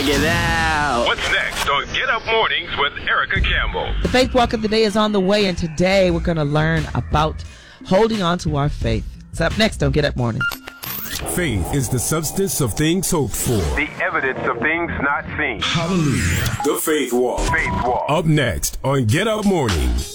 Check it out. What's next on Get Up Mornings with Erica Campbell? The Faith Walk of the Day is on the way, and today we're going to learn about holding on to our faith. It's up next on Get Up Mornings. Faith is the substance of things hoped for. The evidence of things not seen. Hallelujah. The Faith Walk. Faith Walk. Up next on Get Up Mornings.